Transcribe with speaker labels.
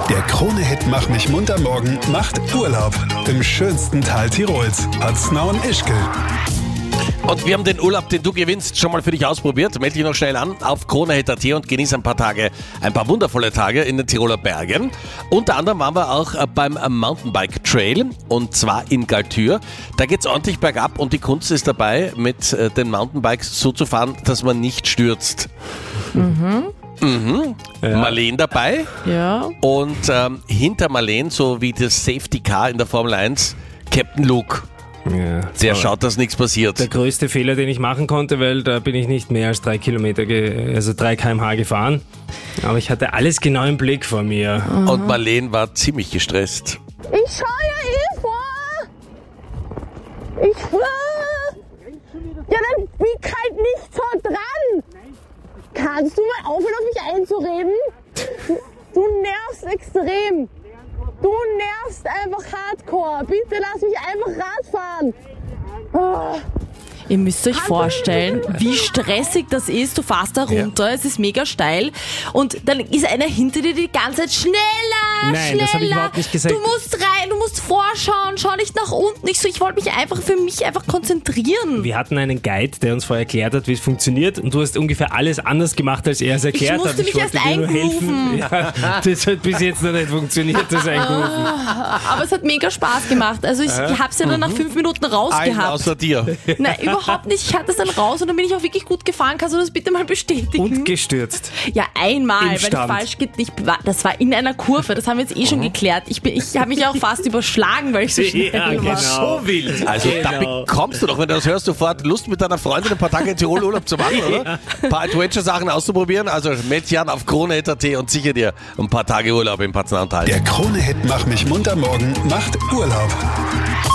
Speaker 1: Der Krone-Hit Mach mich munter morgen macht Urlaub im schönsten Teil Tirols. Paznau und Ischgl.
Speaker 2: Und wir haben den Urlaub, den du gewinnst, schon mal für dich ausprobiert. Melde dich noch schnell an auf kronehit.at und genieß ein paar wundervolle Tage in den Tiroler Bergen. Unter anderem waren wir auch beim Mountainbike Trail und zwar in Galtür. Da geht's ordentlich bergab und die Kunst ist dabei, mit den Mountainbikes so zu fahren, dass man nicht stürzt. Ja. Marleen dabei.
Speaker 3: Ja.
Speaker 2: Und hinter Marleen, so wie das Safety Car in der Formel 1, Captain Luke.
Speaker 4: Ja,
Speaker 2: Der schaut, dass nichts passiert.
Speaker 4: der größte Fehler, den ich machen konnte, weil da bin ich nicht mehr als 3 km/h gefahren. Aber ich hatte alles genau im Blick vor mir.
Speaker 2: Und Marleen war ziemlich gestresst.
Speaker 5: Ich schau ja vor. Ich ja, dann bieg halt nicht so dran. Kannst du mal aufhören, auf mich einzureden? Du nervst extrem. Du nervst einfach hardcore. Bitte lass mich einfach Rad fahren. Oh.
Speaker 3: Ihr müsst euch vorstellen, wie stressig das ist. Du fährst da runter, es ist mega steil und dann ist einer hinter dir die ganze Zeit schneller,
Speaker 4: Nein,
Speaker 3: schneller.
Speaker 4: das habe ich überhaupt nicht gesagt.
Speaker 3: Du musst rein, du musst vorschauen, schau nicht nach unten. Ich wollte mich einfach für mich konzentrieren.
Speaker 4: Wir hatten einen Guide, der uns vorher erklärt hat, wie es funktioniert und du hast ungefähr alles anders gemacht, als er es erklärt hat.
Speaker 3: musste mich erst eingrooven.
Speaker 4: Ja, das hat bis jetzt noch nicht funktioniert, das Eingrooven.
Speaker 3: Aber es hat mega Spaß gemacht. Also ich habe es ja dann nach 5 Minuten
Speaker 2: Einen
Speaker 3: rausgehabt.
Speaker 2: außer dir.
Speaker 3: Nein, überhaupt nicht. Ich hatte es dann raus und dann bin ich auch wirklich gut gefahren. Kannst du das bitte mal bestätigen?
Speaker 4: Und gestürzt.
Speaker 3: Ja, einmal,
Speaker 4: Im
Speaker 3: weil ich
Speaker 4: Stand.
Speaker 3: falsch das war in einer Kurve, das haben wir jetzt schon geklärt. Ich habe mich auch fast überschlagen, weil ich so schnell
Speaker 4: Ja,
Speaker 3: war.
Speaker 4: genau.
Speaker 2: So wild. Also da bekommst du doch, wenn du das hörst, sofort Lust mit deiner Freundin ein paar Tage in Tirol Urlaub zu machen, oder? Ein paar Adventure-Sachen auszuprobieren. Also melde dich an auf kronehit.at und sichere dir ein paar Tage Urlaub im Paznau und Tal.
Speaker 1: Der Krone-Hit Mach mich munter morgen macht Urlaub.